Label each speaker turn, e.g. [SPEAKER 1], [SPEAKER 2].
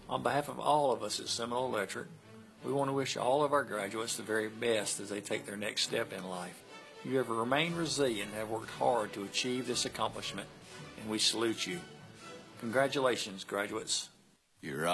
[SPEAKER 1] On behalf of all of us at Seminole Electric, we want to wish all of our graduates the very best as they take their next step in life. You have remained resilient and have worked hard to achieve this accomplishment, and we salute you. Congratulations, graduates.
[SPEAKER 2] You're